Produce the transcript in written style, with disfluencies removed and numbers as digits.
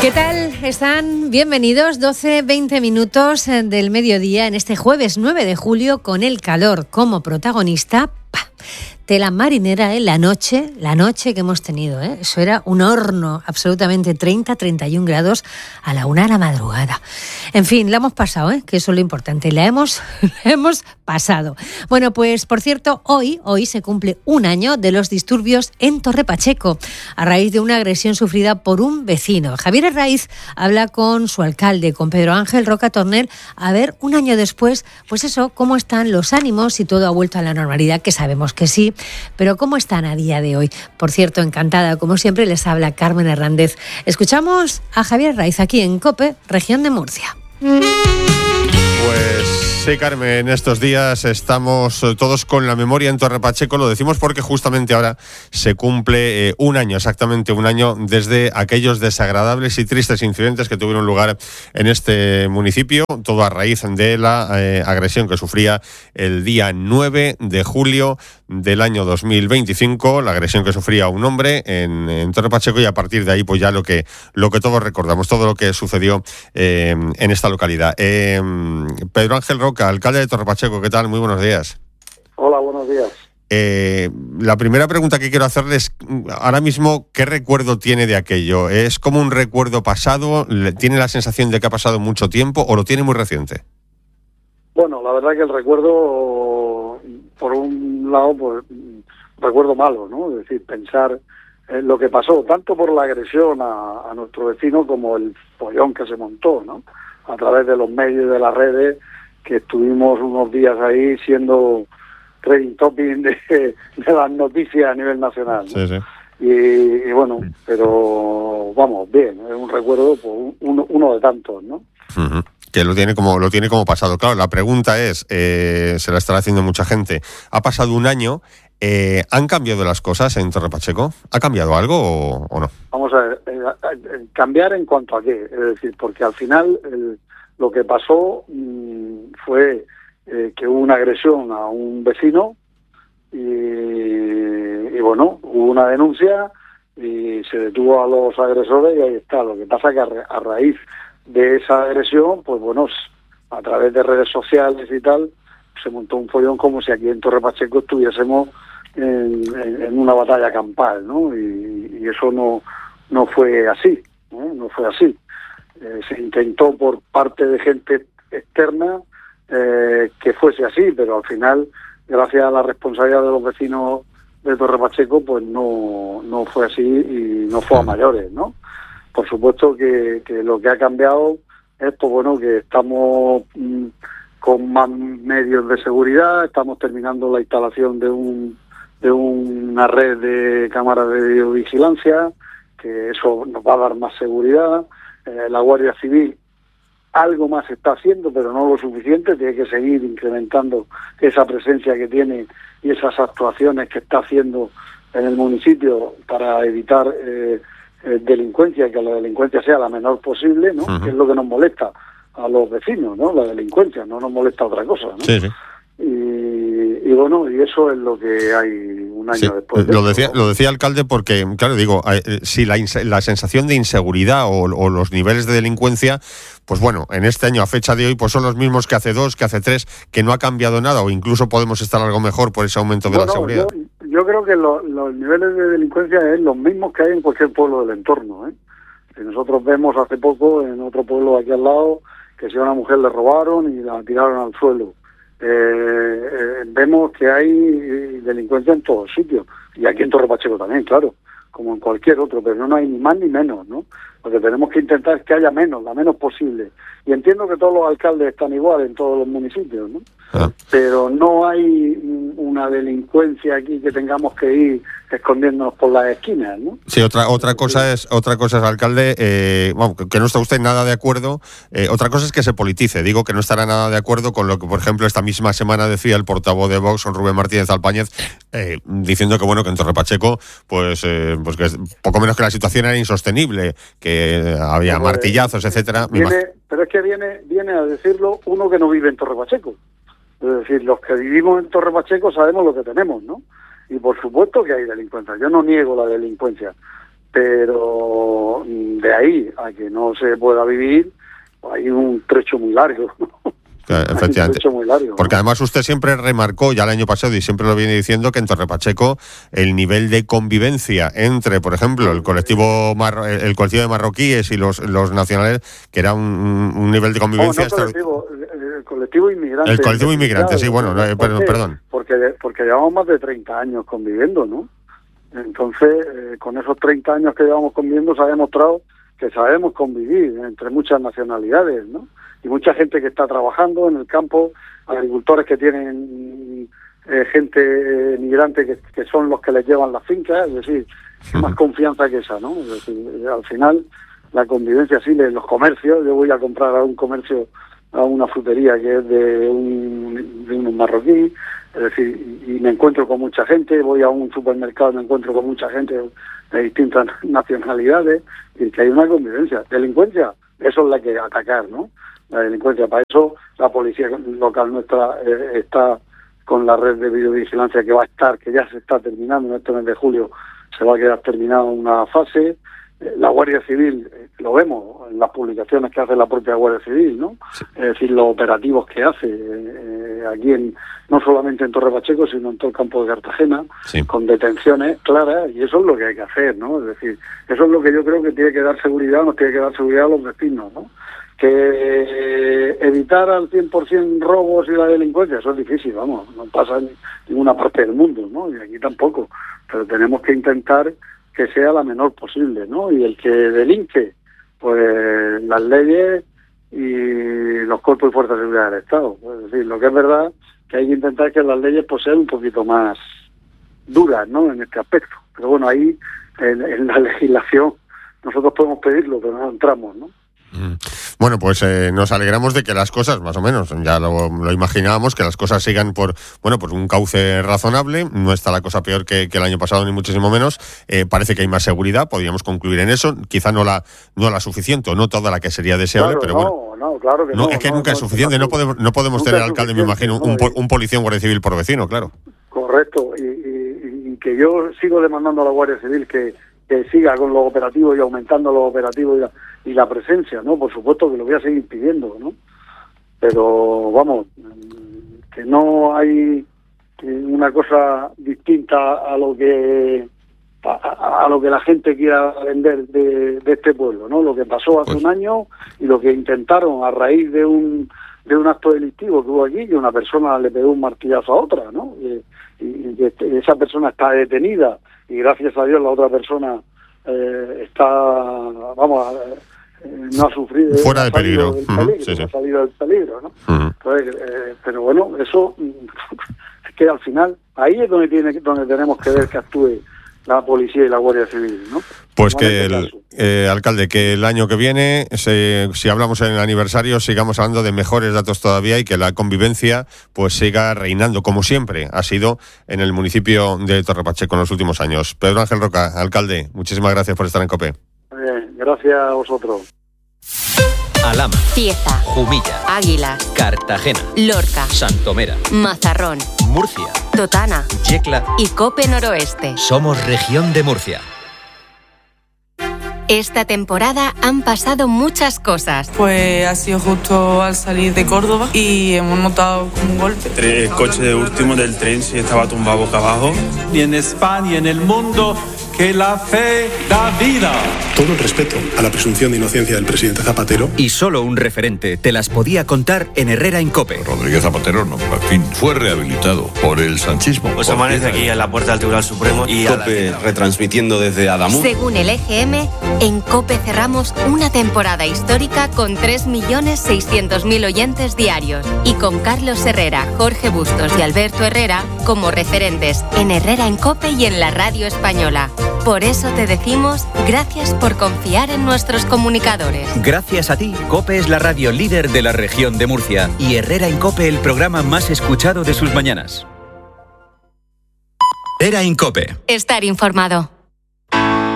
¿Qué tal están? Bienvenidos, 12-20 minutos del mediodía en este jueves 9 de julio con el calor como protagonista. Tela marinera, la noche que hemos tenido, eso era un horno, absolutamente 30-31 grados a la 1 de la madrugada. En fin, la hemos pasado, que eso es lo importante, la hemos pasado. Bueno, pues por cierto, hoy se cumple un año de los disturbios en Torre Pacheco, a raíz de una agresión sufrida por un vecino. Javier Herraiz habla con su alcalde, con Pedro Ángel Roca Tornel, a ver un año después, pues eso, cómo están los ánimos, si todo ha vuelto a la normalidad, que sabemos que sí. Pero ¿cómo están a día de hoy? Por cierto, encantada, como siempre, les habla Carmen Hernández. Escuchamos a Javier Herraiz aquí en COPE, región de Murcia. Pues sí, Carmen, estos días estamos todos con la memoria en Torre Pacheco. Lo decimos porque justamente ahora se cumple exactamente un año desde aquellos desagradables y tristes incidentes que tuvieron lugar en este municipio, todo a raíz de la agresión que sufría el día 9 de julio del año 2025, la agresión que sufría un hombre en Torre Pacheco, y a partir de ahí pues ya lo que todos recordamos, todo lo que sucedió en esta localidad. Pedro Ángel Roca, alcalde de Torre Pacheco, ¿qué tal? Muy buenos días. Hola, buenos días. La primera pregunta que quiero hacerle es, ahora mismo, ¿qué recuerdo tiene de aquello? ¿Es como un recuerdo pasado? ¿Tiene la sensación de que ha pasado mucho tiempo o lo tiene muy reciente? Bueno, la verdad que el recuerdo, por un lado, pues recuerdo malo, ¿no? Es decir, pensar en lo que pasó, tanto por la agresión a nuestro vecino como el follón que se montó, ¿no? A través de los medios y de las redes, que estuvimos unos días ahí siendo trending topic de las noticias a nivel nacional, ¿no? Sí. Y bueno, pero vamos, bien, es un recuerdo, pues, uno de tantos, ¿no? Uh-huh. Que lo tiene como pasado. Claro, la pregunta es, se la estará haciendo mucha gente, ha pasado un año, ¿han cambiado las cosas en Torre Pacheco? ¿Ha cambiado algo o no? Vamos a ver, cambiar en cuanto a qué, es decir, porque al final lo que pasó fue que hubo una agresión a un vecino y bueno, hubo una denuncia y se detuvo a los agresores y ahí está. Lo que pasa es que a raíz de esa agresión, pues bueno, a través de redes sociales y tal, se montó un follón como si aquí en Torre Pacheco estuviésemos en una batalla campal, ¿no? Y eso no fue así, ¿no? No fue así. Se intentó por parte de gente externa que fuese así, pero al final, gracias a la responsabilidad de los vecinos de Torre Pacheco, pues no fue así y no fue a mayores, ¿no? Por supuesto que lo que ha cambiado es, pues bueno, que estamos con más medios de seguridad, estamos terminando la instalación de una red de cámaras de videovigilancia, que eso nos va a dar más seguridad. La Guardia Civil algo más está haciendo, pero no lo suficiente, tiene que seguir incrementando esa presencia que tiene y esas actuaciones que está haciendo en el municipio para evitar delincuencia, que la delincuencia sea la menor posible, ¿no? Uh-huh. Que es lo que nos molesta a los vecinos, ¿no? La delincuencia, no nos molesta otra cosa, ¿no? Sí. Y bueno, y eso es lo que hay un año después. Lo decía alcalde porque, claro, digo, si la sensación de inseguridad o los niveles de delincuencia, pues bueno, en este año, a fecha de hoy, pues son los mismos que hace 2, que hace 3, que no ha cambiado nada, o incluso podemos estar algo mejor por ese aumento de la seguridad. Yo creo que los niveles de delincuencia es los mismos que hay en cualquier pueblo del entorno, ¿eh? Si nosotros vemos hace poco en otro pueblo aquí al lado que si a una mujer le robaron y la tiraron al suelo. Vemos que hay delincuencia en todos sitios, y aquí en Torre Pacheco también, claro, como en cualquier otro, pero no hay ni más ni menos, ¿no? Lo que tenemos que intentar es que haya menos, la menos posible. Y entiendo que todos los alcaldes están igual en todos los municipios, ¿no? Pero no hay una delincuencia aquí que tengamos que ir escondiéndonos por las esquinas, ¿no? Sí, otra cosa es, alcalde, que no está usted nada de acuerdo. Otra cosa es que se politice. Digo que no estará nada de acuerdo con lo que, por ejemplo, esta misma semana decía el portavoz de Vox, Rubén Martínez Alpáñez, diciendo que bueno, que en Torre Pacheco, pues que poco menos que la situación era insostenible, que había martillazos, etcétera. Pero es que viene a decirlo uno que no vive en Torre Pacheco. Es decir, los que vivimos en Torre Pacheco sabemos lo que tenemos, ¿no? Y por supuesto que hay delincuencia. Yo no niego la delincuencia, pero de ahí a que no se pueda vivir, pues hay un trecho muy largo. Efectivamente. Muy largo, porque además usted siempre remarcó, ya el año pasado, y siempre lo viene diciendo, que en Torre Pacheco el nivel de convivencia entre, por ejemplo, el colectivo de marroquíes y los nacionales, que era un nivel de convivencia... el colectivo inmigrante. El colectivo inmigrante, sí, bueno, perdón. Porque llevamos más de 30 años conviviendo, ¿no? Entonces, con esos 30 años que llevamos conviviendo se ha demostrado que sabemos convivir entre muchas nacionalidades, ¿no? Y mucha gente que está trabajando en el campo, agricultores que tienen gente migrante que son los que les llevan las fincas, es decir, más confianza que esa, ¿no? Es decir, al final, la convivencia sí, en los comercios, yo voy a comprar a un comercio, a una frutería que es de un marroquí, es decir, y me encuentro con mucha gente, voy a un supermercado y me encuentro con mucha gente de distintas nacionalidades, y que hay una convivencia. Delincuencia, eso es la que atacar, ¿no? La delincuencia. Para eso la policía local nuestra está con la red de videovigilancia que ya se está terminando en este mes de julio, se va a quedar terminada una fase. La Guardia Civil, lo vemos en las publicaciones que hace la propia Guardia Civil, ¿no? Sí. Es decir, los operativos que hace aquí no solamente en Torre Pacheco, sino en todo el campo de Cartagena, sí, con detenciones claras, y eso es lo que hay que hacer, ¿no? Es decir, eso es lo que yo creo que tiene que dar seguridad, nos tiene que dar seguridad a los vecinos, ¿no? Que evitar al 100% robos y la delincuencia, eso es difícil, vamos, no pasa en ninguna parte del mundo, ¿no? Y aquí tampoco, pero tenemos que intentar que sea la menor posible, ¿no? Y el que delinque, pues las leyes y los cuerpos y fuerzas de seguridad del Estado. Es decir, lo que es verdad que hay que intentar que las leyes pues sean un poquito más duras, ¿no? En este aspecto. Pero bueno, ahí en la legislación nosotros podemos pedirlo, pero no entramos, ¿no? Bueno, pues nos alegramos de que las cosas, más o menos, ya lo imaginábamos, que las cosas sigan por un cauce razonable. No está la cosa peor que el año pasado, ni muchísimo menos. Parece que hay más seguridad, podríamos concluir en eso. Quizá no la suficiente, o no toda la que sería deseable, pero bueno. No, claro que no. Es que nunca es suficiente. No podemos tener alcalde, me imagino, un policía, un guardia civil por vecino, claro. Correcto, y que yo sigo demandando a la Guardia Civil que siga con los operativos y aumentando los operativos y la presencia, ¿no? Por supuesto que lo voy a seguir pidiendo, ¿no? Pero, vamos, que no hay una cosa distinta a lo que la gente quiera vender de este pueblo, ¿no? Lo que pasó hace un año y lo que intentaron a raíz de un acto delictivo que hubo aquí, que una persona le pegó un martillazo a otra, ¿no? Y esa persona está detenida y gracias a Dios la otra persona no ha sufrido, fuera de peligro, ha salido del peligro, ¿no? Entonces, pero bueno, eso es que al final ahí es donde tenemos que ver que actúe la policía y la Guardia Civil, ¿no? Pues que alcalde, que el año que viene, si hablamos en el aniversario, sigamos hablando de mejores datos todavía y que la convivencia pues siga reinando, como siempre ha sido en el municipio de Torre Pacheco en los últimos años. Pedro Ángel Roca, alcalde, muchísimas gracias por estar en COPE. Gracias a vosotros. Alhama, Cieza, Jumilla, Águila, Cartagena, Lorca, Santomera, Mazarrón, Murcia, Totana, Yecla y Cope Noroeste. Somos Región de Murcia. Esta temporada han pasado muchas cosas. Pues ha sido justo al salir de Córdoba y hemos notado como un golpe. El coche de último del tren sí estaba tumbado boca abajo. Y en España y en el mundo, que la fe da vida. Todo el respeto a la presunción de inocencia del presidente Zapatero. Y solo un referente te las podía contar en Herrera en COPE. Rodríguez Zapatero, no, al fin, fue rehabilitado por el sanchismo. Pues amanece aquí en la puerta del Tribunal Supremo y COPE retransmitiendo desde Adamuz. Según el EGM, en COPE cerramos una temporada histórica con 3.600.000 oyentes diarios y con Carlos Herrera, Jorge Bustos y Alberto Herrera como referentes en Herrera en COPE y en la radio española. Por eso te decimos gracias por confiar en nuestros comunicadores. Gracias a ti, COPE es la radio líder de la región de Murcia y Herrera en COPE el programa más escuchado de sus mañanas. Herrera en COPE. Estar informado.